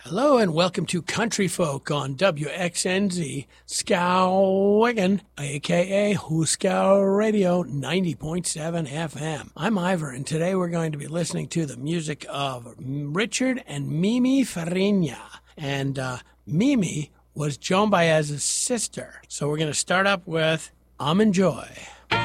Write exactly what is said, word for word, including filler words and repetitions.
Hello and welcome to Country Folk on W X N Z Skowhegan, aka Huskow Radio ninety point seven F M. I'm Ivor, and today we're going to be listening to the music of Richard and Mimi Farina. And uh, Mimi was Joan Baez's sister. So we're going to start up with Almond Joy.